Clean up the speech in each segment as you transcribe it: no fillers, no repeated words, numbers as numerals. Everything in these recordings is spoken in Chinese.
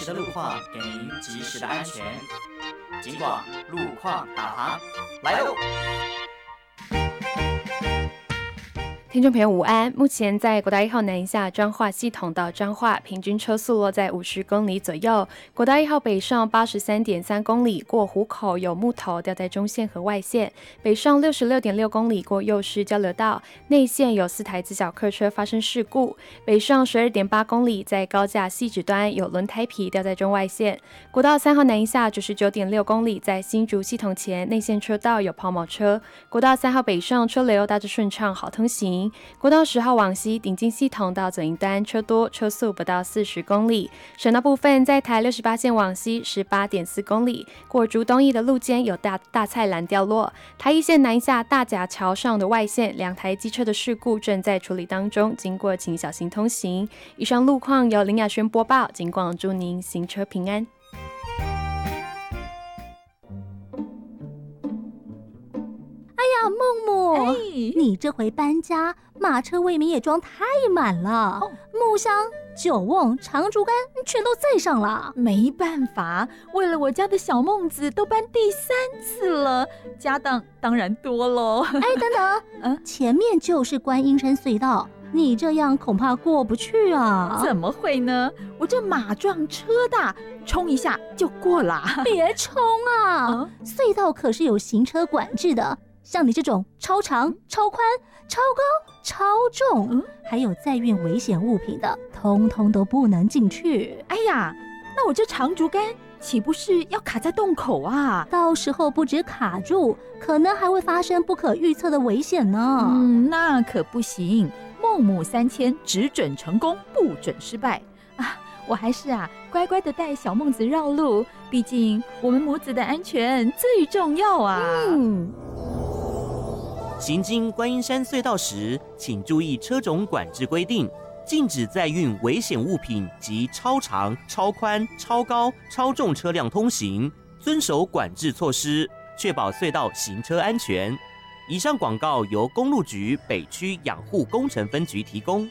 时的路况，给您及时的安全。警广路况导航来喽！ 听众朋友午安，目前在国道1号南一下彰化系统到彰化，平均车速落在50公里左右。国道1号北上83.3公里，过湖口有木头掉在中线和外线；北上66.6公里，过幼师交流道，内线有4台自小客车发生事故；北上12.8公里，在高架汐止端有轮胎皮掉在中外线。国道3号南一下99.6公里，在新竹系统前内线车道有抛锚车。国道3号北上车流大致顺畅，好通行。国道10号往西顶进系统到左营端车多，车速不到40公里。省道部分，在台68线往西18.4公里，过竹东义的路肩有大菜篮掉落。台一线南下大甲桥上的外线2台机车的事故正在处理当中，经过请小心通行。以上路况由林雅轩播报，警广祝您行车平安。 孟母，你这回搬家，马车未免也装太满了，木箱、酒瓮、长竹竿全都载上了。 没办法，为了我家的小孟子，都搬第3次了，家当当然多喽。 哎，等等，前面就是观音山隧道，你这样恐怕过不去啊。 怎么会呢？我这马壮车大，冲一下就过了。 别冲啊！隧道可是有行车管制的。像你这种超长、超宽、超高、超重，还有载运危险物品的，通通都不能进去。 哎呀，那我这长竹竿岂不是要卡在洞口啊？ 到时候不止卡住，可能还会发生不可预测的危险呢。 那可不行，孟母三迁，只准成功，不准失败啊！我还是乖乖的带小孟子绕路，毕竟我们母子的安全最重要啊。 行经观音山隧道时，请注意车种管制规定，禁止载运危险物品及超长、超宽、超高、超重车辆通行，遵守管制措施，确保隧道行车安全。以上广告由公路局北区养护工程分局提供。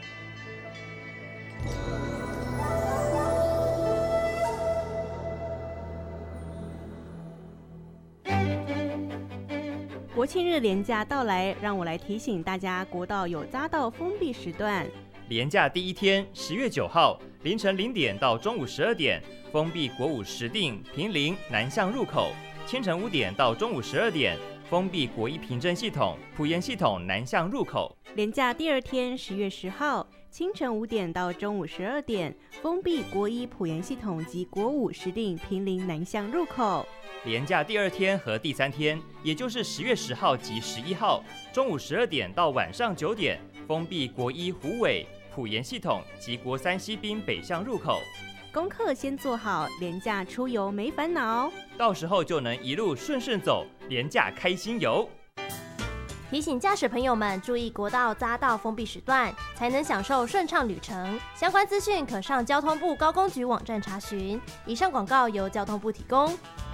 国庆日连假到来，让我来提醒大家，国道有匝道封闭时段。 连假第一天，10月9号凌晨0点到中午12点，封闭国5石碇、坪林南向入口；清晨5点到中午12点，封闭国1平镇系统、埔盐系统南向入口。 连假第二天，10月10号清晨5点到中午12点，封闭国1埔盐系统及国5石碇、坪林南向入口。 连假第2天和第3天，也就是10月10号及11号，中午12点到晚上9点，封闭国1虎尾、埔盐系统及国3西滨北向入口。 功课先做好，连假出游没烦恼， 到时候就能一路顺顺走，连假开心游。 提醒驾驶朋友们注意国道匝道封闭时段，才能享受顺畅旅程。相关资讯可上交通部高工局网站查询。以上广告由交通部提供。